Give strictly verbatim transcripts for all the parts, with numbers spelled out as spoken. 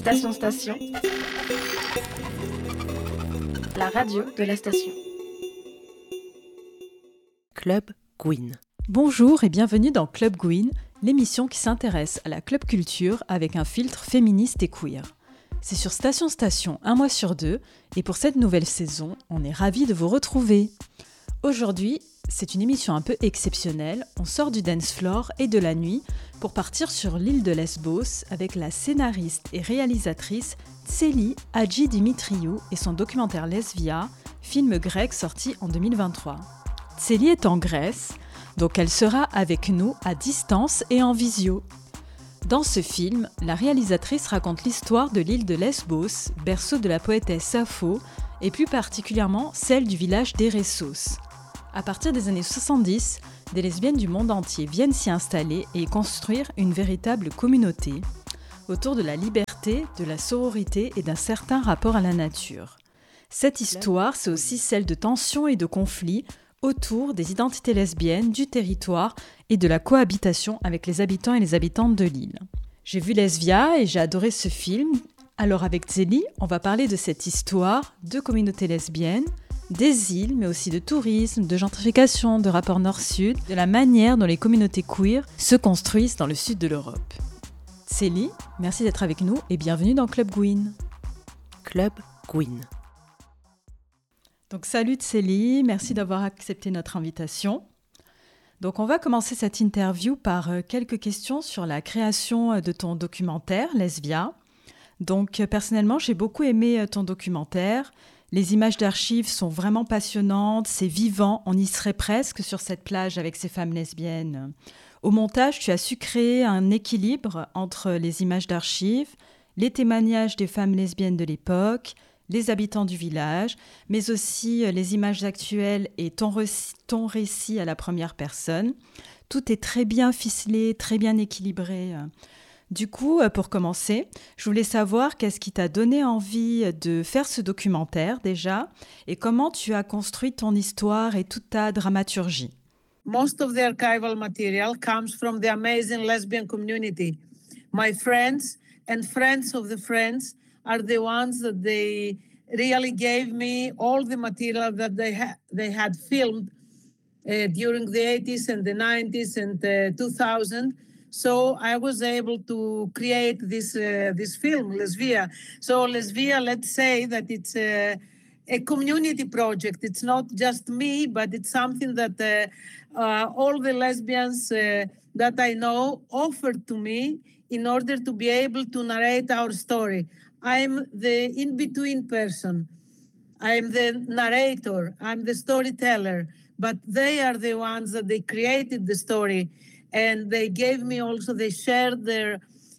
Station Station, la radio de la station. Club Gwyn. Bonjour et bienvenue dans Club Gwyn, l'émission qui s'intéresse à la club culture avec un filtre féministe et queer. C'est sur Station Station un mois sur deux et pour cette nouvelle saison, on est ravis de vous retrouver. Aujourd'hui, c'est une émission un peu exceptionnelle. On sort du dance floor et de la nuit pour partir sur l'île de Lesbos avec la scénariste et réalisatrice Tseli Hadjidimitriou et son documentaire Lesvia, film grec sorti en deux mille vingt-trois. Tseli est en Grèce, donc elle sera avec nous à distance et en visio. Dans ce film, la réalisatrice raconte l'histoire de l'île de Lesbos, berceau de la poétesse Sappho, et plus particulièrement celle du village d'Eressos. À partir des années soixante-dix, des lesbiennes du monde entier viennent s'y installer et y construire une véritable communauté autour de la liberté, de la sororité et d'un certain rapport à la nature. Cette histoire, c'est aussi celle de tensions et de conflits autour des identités lesbiennes, du territoire et de la cohabitation avec les habitants et les habitantes de l'île. J'ai vu Lesvia et j'ai adoré ce film. Alors avec Tseli, on va parler de cette histoire de communauté lesbienne, des îles, mais aussi de tourisme, de gentrification, de rapport nord-sud, de la manière dont les communautés queer se construisent dans le sud de l'Europe. Tseli, merci d'être avec nous et bienvenue dans Club Gwyn. Club Gwyn. Donc salut Tseli, merci d'avoir accepté notre invitation. Donc on va commencer cette interview par quelques questions sur la création de ton documentaire Lesvia. Donc personnellement, j'ai beaucoup aimé ton documentaire. Les images d'archives sont vraiment passionnantes, c'est vivant, on y serait presque sur cette plage avec ces femmes lesbiennes. Au montage, tu as su créer un équilibre entre les images d'archives, les témoignages des femmes lesbiennes de l'époque, les habitants du village, mais aussi les images actuelles et ton, réc- ton récit à la première personne. Tout est très bien ficelé, très bien équilibré. Du coup, pour commencer, je voulais savoir qu'est-ce qui t'a donné envie de faire ce documentaire déjà et comment tu as construit ton histoire et toute ta dramaturgie. Most of the archival material comes from the amazing lesbian community. My friends and friends of the friends are the ones that they really gave me all the material that they, ha- they had filmed uh, during the eighties and the nineties and uh, two thousand. So I was able to create this uh, this film, Lesvia. So Lesvia, let's say that it's a, a community project. It's not just me, but it's something that uh, uh, all the lesbians uh, that I know offered to me in order to be able to narrate our story. I'm the in-between person. I'm the narrator. I'm the storyteller. But they are the ones that they created the story. And they gave me also, they shared their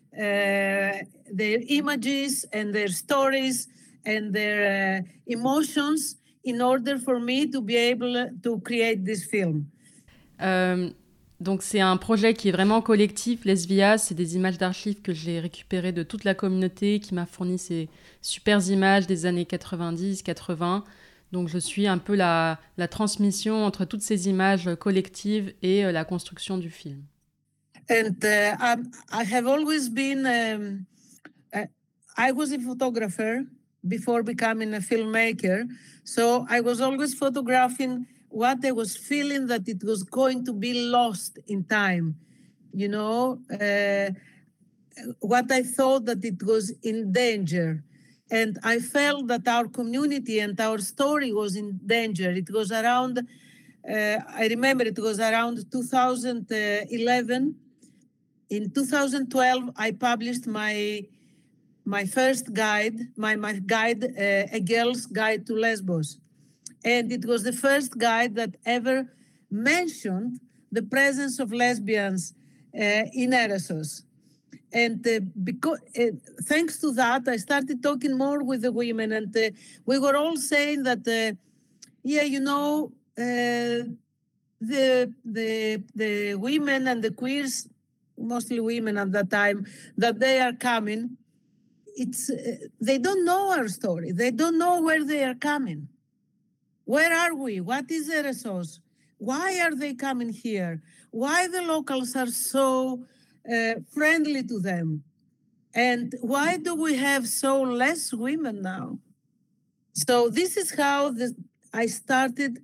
uh, their images and their stories and their uh, emotions in order for me to be able to create this film. Euh, donc c'est un projet qui est vraiment collectif, Lesvia, c'est des images d'archives que j'ai récupérées de toute la communauté qui m'a fourni ces super images des années quatre-vingt-dix quatre-vingts. Donc je suis un peu la, la transmission entre toutes ces images collectives et euh, la construction du film. And uh, I, I have always been, um, uh, I was a photographer before becoming a filmmaker. So I was always photographing what I was feeling that it was going to be lost in time. You know, uh, what I thought that it was in danger. And I felt that our community and our story was in danger. It was around, uh, I remember it was around two thousand eleven. In two thousand twelve, I published my my first guide, my, my guide, uh, A Girl's Guide to Lesbos. And it was the first guide that ever mentioned the presence of lesbians uh, in Eressos. And uh, because, uh, thanks to that, I started talking more with the women, and uh, we were all saying that, uh, yeah, you know, uh, the the the women and the queers, mostly women at that time, that they are coming. It's uh, they don't know our story. They don't know where they are coming. Where are we? What is Eressos? Why are they coming here? Why the locals are so uh, friendly to them? And why do we have so less women now? So this is how the, I started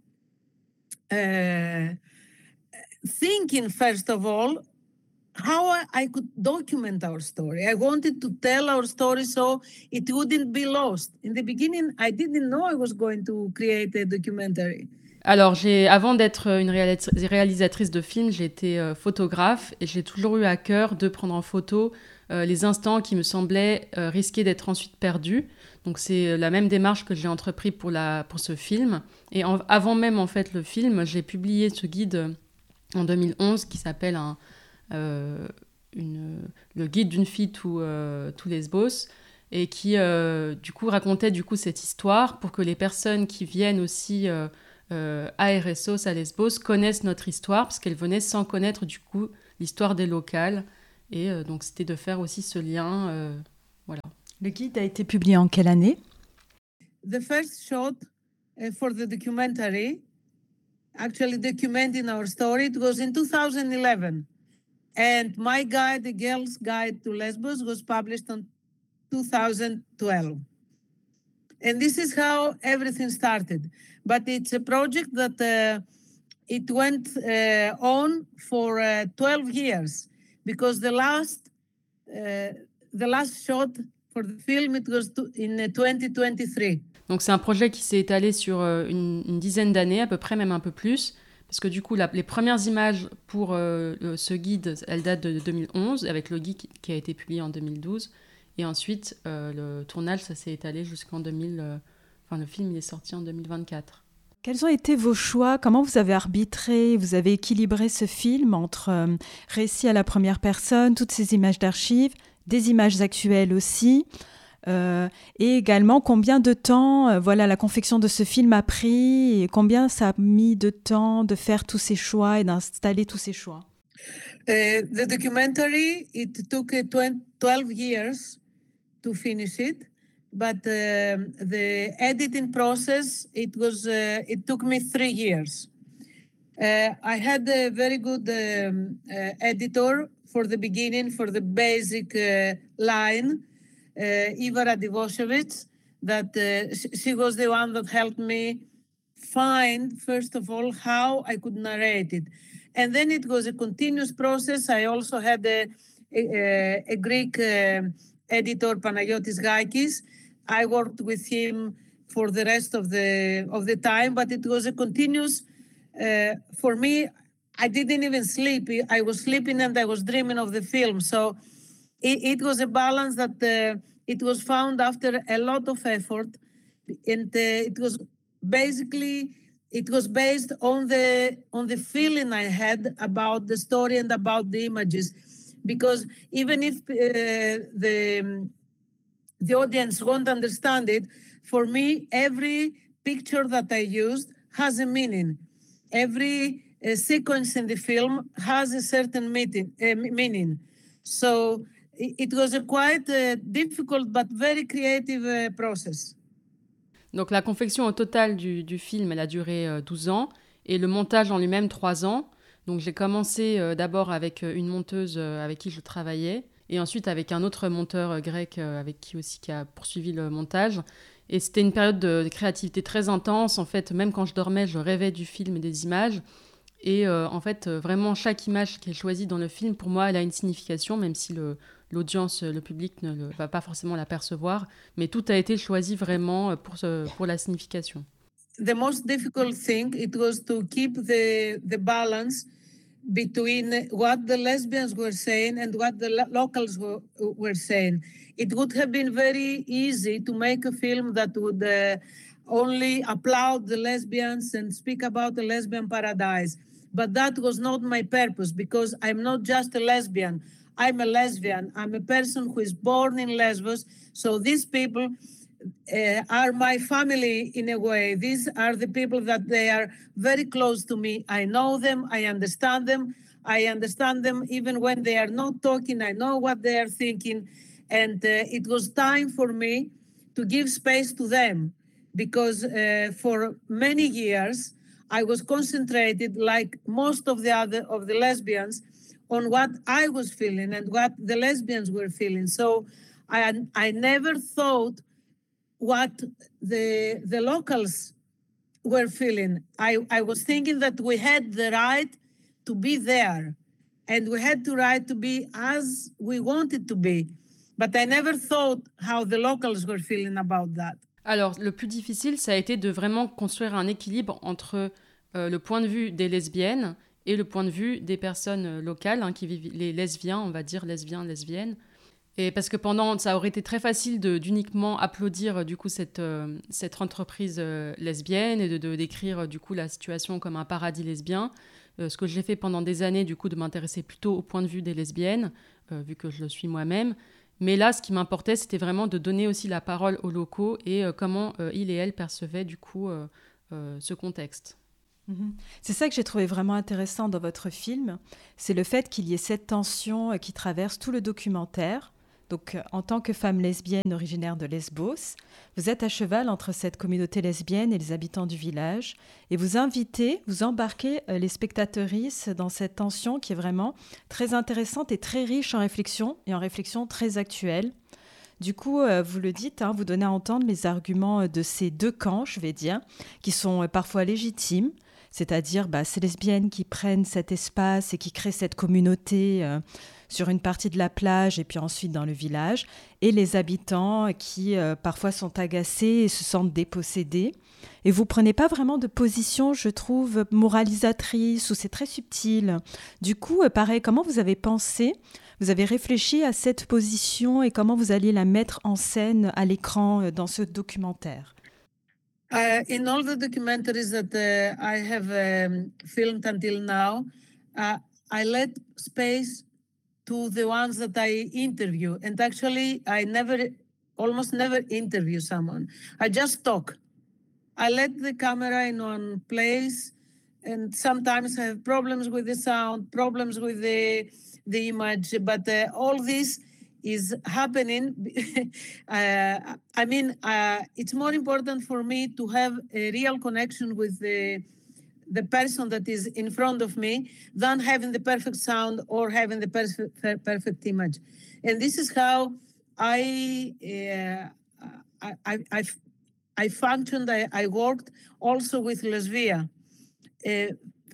uh, thinking, first of all, how I, I could document our story. I wanted to tell our story so it wouldn't be lost. In the beginning, I didn't know I was going to create a documentary. Alors, j'ai, avant d'être une réalis- réalisatrice de films, j'ai été euh, photographe et j'ai toujours eu à cœur de prendre en photo euh, les instants qui me semblaient euh, risquer d'être ensuite perdus. Donc, c'est la même démarche que j'ai entrepris pour, la, pour ce film. Et en, avant même, en fait, le film, j'ai publié ce guide en deux mille onze qui s'appelle un, euh, une, le guide d'une fille tout, euh, tout Lesbos et qui, euh, du coup, racontait du coup, cette histoire pour que les personnes qui viennent aussi... Euh, Euh, à Eressos, à Lesbos, connaissent notre histoire, parce qu'elles venaient sans connaître du coup l'histoire des locales. Et euh, donc c'était de faire aussi ce lien. Euh, voilà. Le guide a été publié en quelle année? The first shot uh, for the documentary, actually documenting our story, it was in two thousand eleven. And my guide, The Girl's Guide to Lesbos, was published in two thousand twelve. And this is how everything started. But it's a project that uh, it went uh, on for uh, twelve years, because the last uh, the last shot for the film, it was to, in uh, twenty twenty-three. Donc c'est un projet qui s'est étalé sur euh, une, une dizaine d'années, à peu près, même un peu plus, parce que du coup, la, les premières images pour euh, le, ce guide, elles datent de deux mille onze, avec le guide qui, qui a été publié en deux mille douze. Et ensuite, euh, le tournage, ça s'est étalé jusqu'en deux mille... Euh, enfin, le film, il est sorti en deux mille vingt-quatre. Quels ont été vos choix? Comment vous avez arbitré, vous avez équilibré ce film entre euh, récit à la première personne, toutes ces images d'archives, des images actuelles aussi, euh, et également combien de temps euh, voilà, la confection de ce film a pris, et combien ça a mis de temps de faire tous ces choix et d'installer tous ces choix? Uh, the documentary, it took uh, twelve years to finish it, but uh, the editing process, it was uh, it took me three years. Uh, I had a very good um, uh, editor for the beginning, for the basic uh, line, uh, Iva Radivosevich, that uh, sh- she was the one that helped me find, first of all, how I could narrate it. And then it was a continuous process. I also had a, a, a Greek uh, editor, Panagiotis Gakis. I worked with him for the rest of the of the time, but it was a continuous. Uh, for me, I didn't even sleep. I was sleeping and I was dreaming of the film. So it, it was a balance that uh, it was found after a lot of effort, and uh, it was basically it was based on the on the feeling I had about the story and about the images, because even if uh, the the audience won't understand it, for me, every picture that I used has a meaning. Every uh, sequence in the film has a certain meaning. Uh, meaning. So it, it was a quite uh, difficult but very creative uh, process. Donc la confection au total du, du film, elle a duré euh, douze ans, et le montage en lui-même, trois ans. Donc j'ai commencé euh, d'abord avec une monteuse euh, avec qui je travaillais, et ensuite avec un autre monteur euh, grec euh, avec qui aussi qui a poursuivi le montage. Et c'était une période de, de créativité très intense. En fait, même quand je dormais, je rêvais du film et des images. Et euh, en fait, euh, vraiment, chaque image qui est choisie dans le film, pour moi, elle a une signification, même si le, l'audience, le public ne le, va pas forcément l'apercevoir. Mais tout a été choisi vraiment pour, ce, pour la signification. The most difficult thing, it was to keep the, the balance between what the lesbians were saying and what the lo- locals were, were saying. It would have been very easy to make a film that would uh, only applaud the lesbians and speak about the lesbian paradise. But that was not my purpose, because I'm not just a lesbian. I'm a lesbian. I'm a person who is born in Lesbos. So these people uh, are my family in a way. These are the people that they are very close to me. I know them. I understand them. I understand them even when they are not talking. I know what they are thinking. And uh, it was time for me to give space to them, because uh, for many years I was concentrated, like most of the other of the lesbians, on what I was feeling and what the lesbians were feeling. So I I never thought what the the locals were feeling. I, I was thinking that we had the right to be there and we had the right to be as we wanted to be. But I never thought how the locals were feeling about that. Alors, le plus difficile, ça a été de vraiment construire un équilibre entre euh, le point de vue des lesbiennes et le point de vue des personnes locales, hein, qui vivent, les lesbiens, on va dire lesbiens, lesbiennes. Et parce que pendant, ça aurait été très facile de, d'uniquement applaudir du coup cette, euh, cette entreprise euh, lesbienne et de, de décrire du coup la situation comme un paradis lesbien. Euh, ce que j'ai fait pendant des années, du coup, de m'intéresser plutôt au point de vue des lesbiennes, euh, vu que je le suis moi-même. Mais là, ce qui m'importait, c'était vraiment de donner aussi la parole aux locaux et euh, comment euh, ils et elles percevaient du coup euh, euh, ce contexte. Mmh. C'est ça que j'ai trouvé vraiment intéressant dans votre film, c'est le fait qu'il y ait cette tension euh, qui traverse tout le documentaire. Donc, en tant que femme lesbienne originaire de Lesbos, vous êtes à cheval entre cette communauté lesbienne et les habitants du village et vous invitez, vous embarquez les spectatrices dans cette tension qui est vraiment très intéressante et très riche en réflexion et en réflexion très actuelle. Du coup, vous le dites, hein, vous donnez à entendre les arguments de ces deux camps, je vais dire, qui sont parfois légitimes, c'est-à-dire bah, ces lesbiennes qui prennent cet espace et qui créent cette communauté euh, sur une partie de la plage et puis ensuite dans le village, et les habitants qui euh, parfois sont agacés et se sentent dépossédés. Et vous ne prenez pas vraiment de position, je trouve, moralisatrice, ou c'est très subtil. Du coup, euh, pareil, comment vous avez pensé, vous avez réfléchi à cette position et comment vous alliez la mettre en scène à l'écran euh, dans ce documentaire? Uh, in all the documentaries that uh, I have um, filmed until now, uh, I let space to the ones that I interview. And actually, I never, almost never interview someone. I just talk. I let the camera in one place, and sometimes I have problems with the sound, problems with the, the image, but uh, all this is happening. uh, I mean, uh, it's more important for me to have a real connection with the the person that is in front of me than having the perfect sound or having the perfect perfect image. And this is how I uh, I, I, I I functioned. I, I worked also with Lesvia. Uh,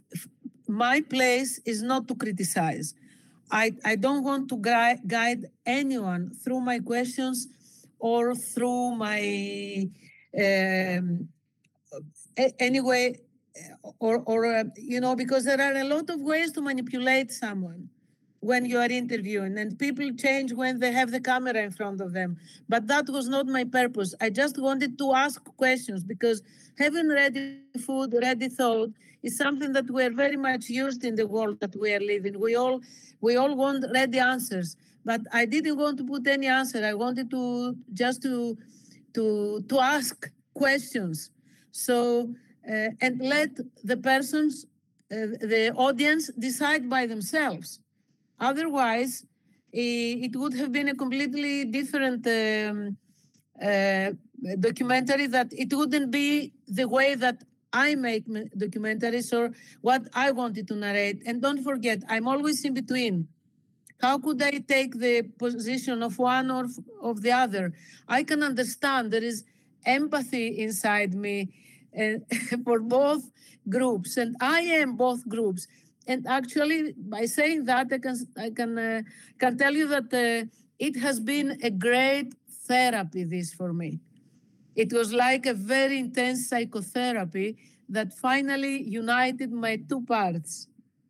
my place is not to criticize. I, I don't want to gui- guide anyone through my questions or through my um, a- anyway, or, or uh, you know, because there are a lot of ways to manipulate someone when you are interviewing, and people change when they have the camera in front of them. But that was not my purpose. I just wanted to ask questions because having ready food, ready thought is something that we are very much used in the world that we are living. We all we all want ready answers, but I didn't want to put any answer. I wanted to just to to to ask questions. So uh, and let the persons, uh, the audience, decide by themselves. Otherwise, it would have been a completely different um, uh, documentary, that it wouldn't be the way that I make documentaries or what I wanted to narrate. And don't forget, I'm always in between. How could I take the position of one or of the other? I can understand there is empathy inside me uh, for both groups, and I am both groups. And actually, by saying that, I can I can uh, can tell you that uh, it has been a great therapy. This for me, it was like a very intense psychotherapy that finally united my two parts.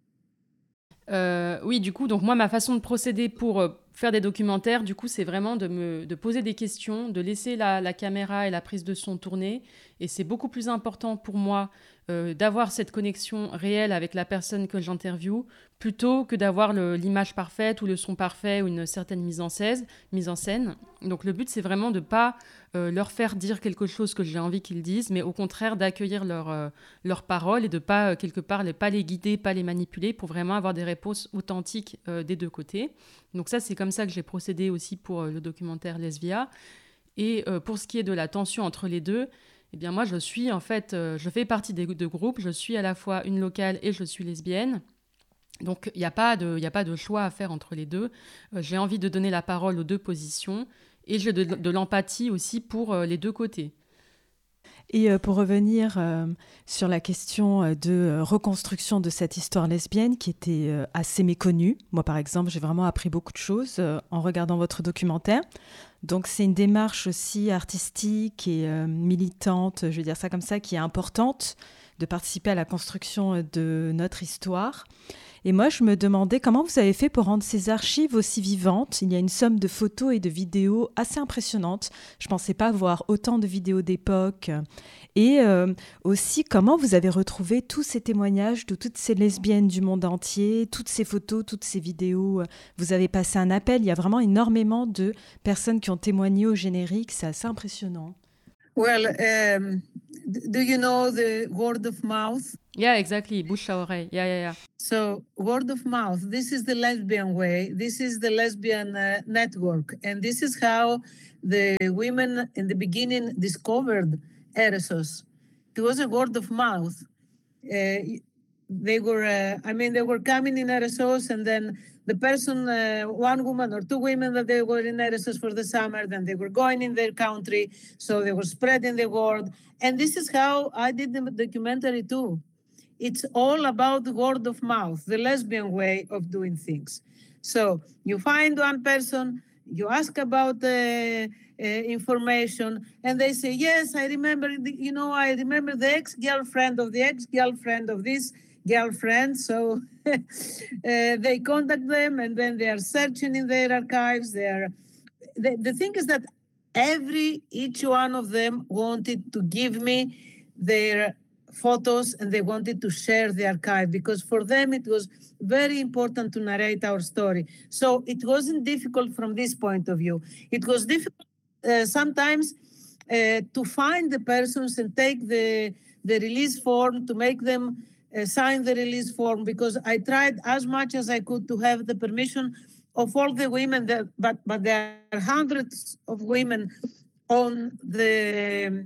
Euh, oui, du coup, donc moi, ma façon de procéder pour euh, faire des documentaires, du coup, c'est vraiment de me de poser des questions, de laisser la, la caméra et la prise de son tourner. Et c'est beaucoup plus important pour moi euh, d'avoir cette connexion réelle avec la personne que j'interviewe, plutôt que d'avoir le, l'image parfaite ou le son parfait ou une certaine mise en scène. Mise en scène. Donc le but, c'est vraiment de ne pas euh, leur faire dire quelque chose que j'ai envie qu'ils disent, mais au contraire d'accueillir leur, euh, leurs paroles et de ne pas, euh, quelque part, les, pas les guider, pas les manipuler, pour vraiment avoir des réponses authentiques euh, des deux côtés. Donc ça, c'est comme ça que j'ai procédé aussi pour euh, le documentaire Lesvia. Et euh, pour ce qui est de la tension entre les deux, eh bien moi, je suis en fait, euh, je fais partie des deux groupes. Je suis à la fois une locale et je suis lesbienne. Donc, il n'y a pas de, il n'y a pas de choix à faire entre les deux. Euh, j'ai envie de donner la parole aux deux positions et j'ai de, de l'empathie aussi pour euh, les deux côtés. Et euh, pour revenir euh, sur la question euh, de euh, reconstruction de cette histoire lesbienne qui était euh, assez méconnue. Moi, par exemple, j'ai vraiment appris beaucoup de choses euh, en regardant votre documentaire. Donc, c'est une démarche aussi artistique et euh, militante, je vais dire ça comme ça, qui est importante de participer à la construction de notre histoire. Et moi, je me demandais comment vous avez fait pour rendre ces archives aussi vivantes. Il y a une somme de photos et de vidéos assez impressionnante. Je ne pensais pas voir autant de vidéos d'époque. Et euh, aussi, comment vous avez retrouvé tous ces témoignages de toutes ces lesbiennes du monde entier, toutes ces photos, toutes ces vidéos. Vous avez passé un appel. Il y a vraiment énormément de personnes qui ont témoigné au générique. C'est assez impressionnant. Well, um, do you know the word of mouth? Yeah, exactly. Bouche à oreille. Yeah, yeah, yeah. So, word of mouth, this is the lesbian way. This is the lesbian uh, network. And this is how the women in the beginning discovered Eresos. It was a word of mouth. Uh, they were, uh, I mean, they were coming in Eresos, and then the person, uh, one woman or two women that they were in Eresos for the summer, then they were going in their country. So they were spreading the word. And this is how I did the documentary too. It's all about the word of mouth, the lesbian way of doing things. So you find one person, you ask about the uh, information, and they say, yes, I remember, the, you know, I remember the ex-girlfriend of the ex-girlfriend of this girlfriend. So uh, they contact them, and then they are searching in their archives. They are, the, the thing is that every, each one of them wanted to give me their photos, and they wanted to share the archive because for them it was very important to narrate our story. So it wasn't difficult from this point of view. It was difficult uh, sometimes uh, to find the persons and take the, the release form, to make them uh, sign the release form, because I tried as much as I could to have the permission of all the women, that, but, but there are hundreds of women on the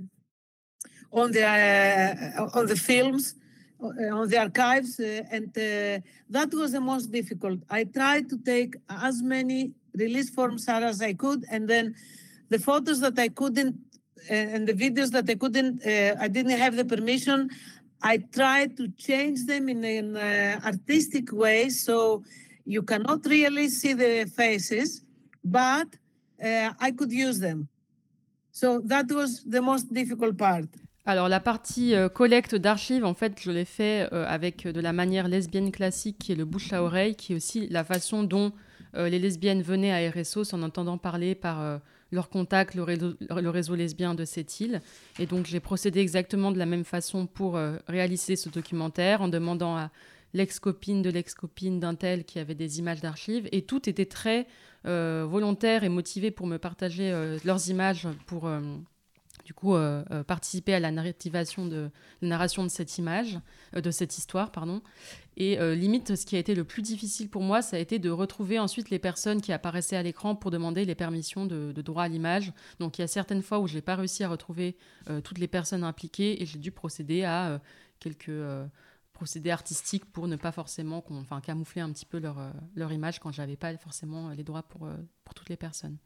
on the uh, on the films, uh, on the archives, uh, and uh, that was the most difficult. I tried to take as many release forms as I could, and then the photos that I couldn't, uh, and the videos that I couldn't, uh, I didn't have the permission. I tried to change them in an uh, artistic way, so you cannot really see the faces, but uh, I could use them. So that was the most difficult part. Alors, la partie euh, collecte d'archives, en fait, je l'ai fait euh, avec de la manière lesbienne classique, qui est le bouche à oreille, qui est aussi la façon dont euh, les lesbiennes venaient à Eresos en entendant parler par euh, leur contact, le réseau, le réseau lesbien de cette île. Et donc, j'ai procédé exactement de la même façon pour euh, réaliser ce documentaire, en demandant à l'ex-copine de l'ex-copine d'un tel qui avait des images d'archives. Et tout était très euh, volontaire et motivé pour me partager euh, leurs images pour... Euh, du coup, euh, euh, participer à la narrativation de la narration de cette image, euh, de cette histoire, pardon. Et euh, limite, ce qui a été le plus difficile pour moi, ça a été de retrouver ensuite les personnes qui apparaissaient à l'écran pour demander les permissions de, de droit à l'image. Donc, il y a certaines fois où je n'ai pas réussi à retrouver euh, toutes les personnes impliquées et j'ai dû procéder à euh, quelques euh, procédés artistiques pour ne pas forcément, enfin, camoufler un petit peu leur, euh, leur image quand je n'avais pas forcément les droits pour, euh, pour toutes les personnes.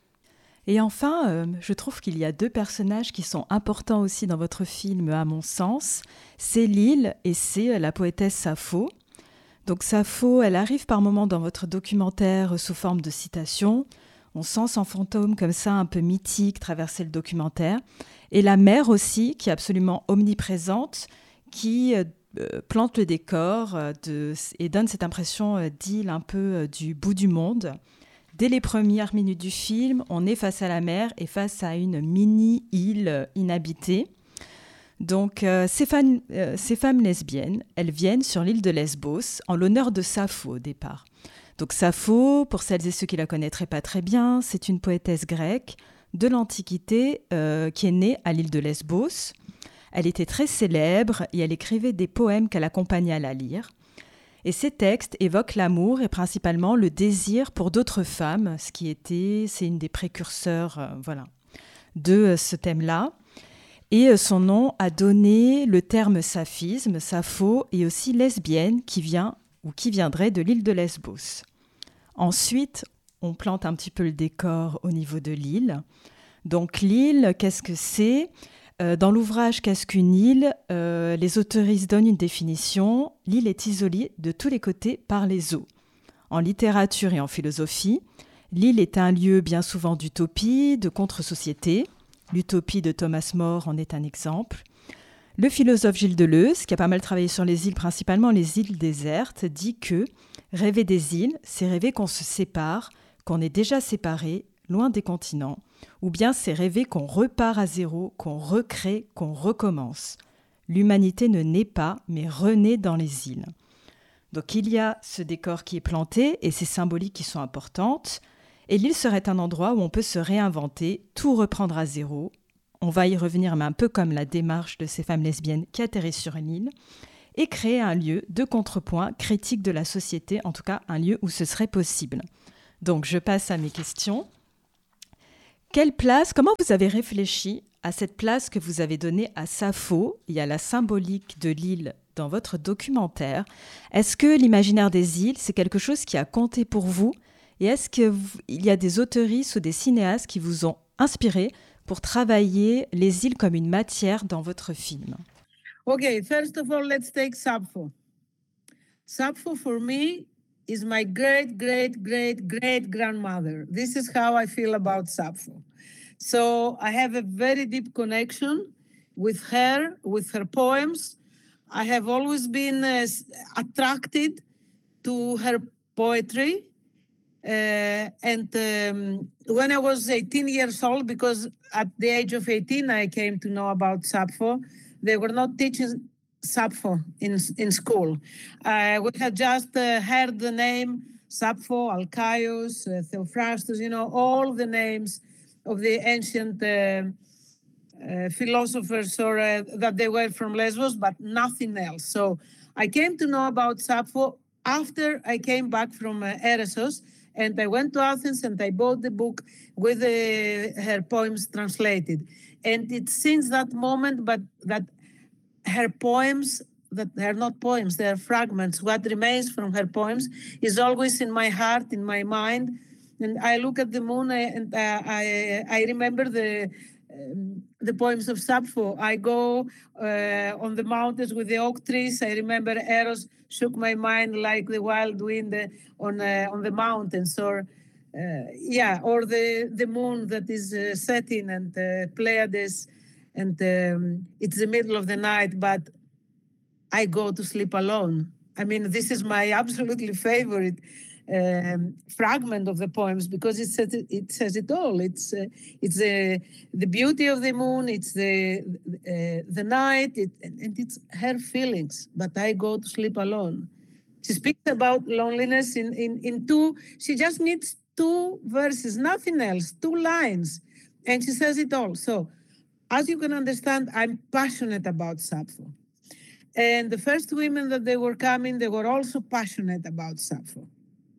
Et enfin, euh, je trouve qu'il y a deux personnages qui sont importants aussi dans votre film, à mon sens. C'est Lille et c'est la poétesse Sappho. Donc Sappho, elle arrive par moments dans votre documentaire sous forme de citation. On sent son fantôme comme ça, un peu mythique, traverser le documentaire. Et la mère aussi, qui est absolument omniprésente, qui euh, plante le décor euh, de, et donne cette impression euh, d'île un peu euh, du bout du monde. Dès les premières minutes du film, on est face à la mer et face à une mini-île inhabitée. Donc, euh, ces, femmes, euh, ces femmes lesbiennes, elles viennent sur l'île de Lesbos en l'honneur de Sappho au départ. Donc, Sappho, pour celles et ceux qui ne la connaîtraient pas très bien, c'est une poétesse grecque de l'Antiquité euh, qui est née à l'île de Lesbos. Elle était très célèbre et elle écrivait des poèmes qu'elle accompagnait à la lyre. Et ces textes évoquent l'amour et principalement le désir pour d'autres femmes, ce qui était, c'est une des précurseurs euh, voilà, de euh, ce thème-là. Et euh, son nom a donné le terme sapphisme, Sappho, et aussi lesbienne, qui vient ou qui viendraient de l'île de Lesbos. Ensuite, on plante un petit peu le décor au niveau de l'île. Donc l'île, qu'est-ce que c'est ? euh, Dans l'ouvrage « Qu'est-ce qu'une île ?», euh, les autoristes donnent une définition. L'île est isolée de tous les côtés par les eaux. En littérature et en philosophie, l'île est un lieu bien souvent d'utopie, de contre-société. L'utopie de Thomas More en est un exemple. Le philosophe Gilles Deleuze, qui a pas mal travaillé sur les îles, principalement les îles désertes, dit que rêver des îles, c'est rêver qu'on se sépare, qu'on est déjà séparés, loin des continents, ou bien c'est rêver qu'on repart à zéro, qu'on recrée, qu'on recommence. L'humanité ne naît pas, mais renaît dans les îles. Donc il y a ce décor qui est planté et ces symboliques qui sont importantes. Et l'île serait un endroit où on peut se réinventer, tout reprendre à zéro. On va y revenir, mais un peu comme la démarche de ces femmes lesbiennes qui atterrissent sur une île, et créer un lieu de contrepoint critique de la société, en tout cas un lieu où ce serait possible. Donc je passe à mes questions. Quelle place, comment vous avez réfléchi à cette place que vous avez donnée à Sappho ? Il y a la symbolique de l'île dans votre documentaire. Est-ce que l'imaginaire des îles, c'est quelque chose qui a compté pour vous ? Et est-ce qu'il y a des auteuristes ou des cinéastes qui vous ont inspiré pour travailler les îles comme une matière dans votre film ? Okay, first of all, let's take Sappho. Sappho for me is my great, great, great, great grandmother. This is how I feel about Sappho. So I have a very deep connection with her, with her poems. I have always been uh, attracted to her poetry. Uh, and um, when I was eighteen years old, because at the age of eighteen, I came to know about Sappho. They were not teaching Sappho in, in school. Uh, we had just uh, heard the name Sappho, Alcaios, uh, Theophrastus, you know, all the names of the ancient uh, uh, philosophers or uh, that they were from Lesbos, but nothing else. So I came to know about Sappho after I came back from uh, Eresos. And I went to Athens and I bought the book with uh, her poems translated. And it's since that moment, but that her poems, that they're not poems, they're fragments. What remains from her poems is always in my heart, in my mind. And I look at the moon and uh, I I remember the um, the poems of Sappho. I go uh, on the mountains with the oak trees. I remember Eros shook my mind like the wild wind uh, on uh, on the mountains, or uh, yeah, or the the moon that is uh, setting and uh, Pleiades, and um, it's the middle of the night, but I go to sleep alone. I mean, this is my absolutely favorite um, fragment of the poems because it says it, it says it all. It's uh, it's uh, the beauty of the moon. It's the uh, the night, it, and it's her feelings. But I go to sleep alone. She speaks about loneliness in in in two. She just needs two verses, nothing else, two lines, and she says it all. So, as you can understand, I'm passionate about Sappho. And the first women that they were coming, they were also passionate about Sappho.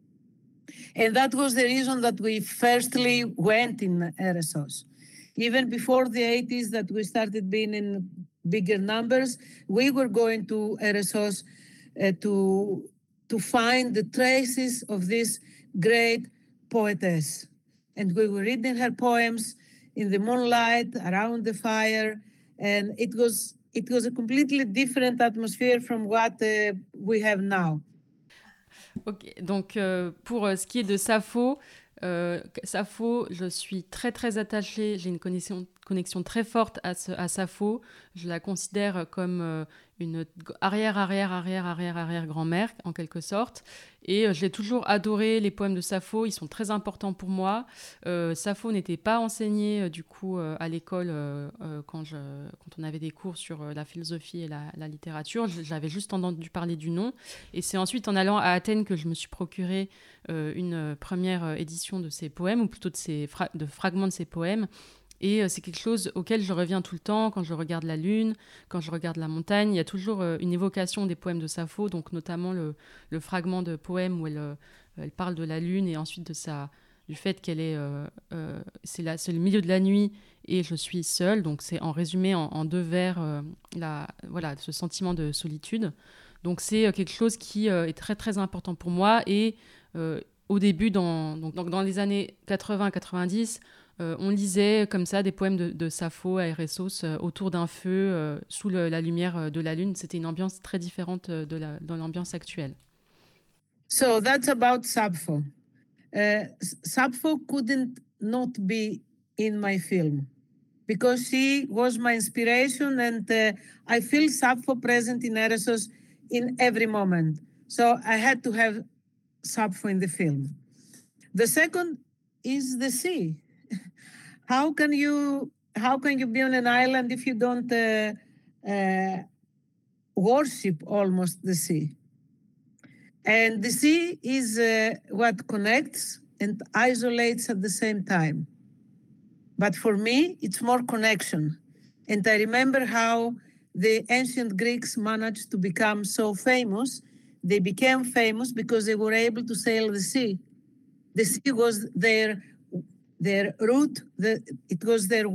And that was the reason that we firstly went in Eresos. Even before the eighties that we started being in bigger numbers, we were going to Eresos uh, to, to find the traces of this great poetess. And we were reading her poems in the moonlight, around the fire, and it was It was a completely different atmosphere from what uh, we have now. Ok, donc euh, pour euh, ce qui est de Sappho, euh, Sappho, je suis très très attachée, j'ai une connexion, connexion très forte à, ce, à Sappho. Je la considère comme euh, une arrière, arrière, arrière, arrière, arrière grand-mère en quelque sorte. Et euh, j'ai toujours adoré les poèmes de Sappho, ils sont très importants pour moi. Euh, Sappho n'était pas enseignée euh, du coup euh, à l'école euh, euh, quand, je, quand on avait des cours sur euh, la philosophie et la, la littérature. J'avais juste entendu parler du nom. Et c'est ensuite en allant à Athènes que je me suis procuré euh, une première édition de ses poèmes, ou plutôt de, ses fra- de fragments de ses poèmes. Et euh, c'est quelque chose auquel je reviens tout le temps quand je regarde la lune, quand je regarde la montagne. Il y a toujours euh, une évocation des poèmes de Sappho, donc notamment le, le fragment de poème où elle, euh, elle parle de la lune et ensuite de sa, du fait qu'elle est... Euh, euh, c'est, la, c'est le milieu de la nuit et je suis seule. Donc c'est en résumé en, en deux vers, euh, la, voilà, ce sentiment de solitude. Donc c'est euh, quelque chose qui euh, est très très important pour moi. Et euh, au début, dans, donc, donc dans les années quatre-vingts quatre-vingt-dix, euh, on lisait comme ça des poèmes de, de Sappho, Aéressos, euh, autour d'un feu, euh, sous le, la lumière de la lune. C'était une ambiance très différente de, la, de l'ambiance actuelle. So that's about Sappho. Uh, Sappho couldn't not be in my film because she was my inspiration, and uh, I feel Sappho present in Eresos in every moment. So I had to have Sappho in the film. The second is the sea. How can you how can you be on an island if you don't uh, uh, worship almost the sea? And the sea is uh, what connects and isolates at the same time. But for me, it's more connection. And I remember how the ancient Greeks managed to become so famous. They became famous because they were able to sail the sea. The sea was their, their route, the, it was their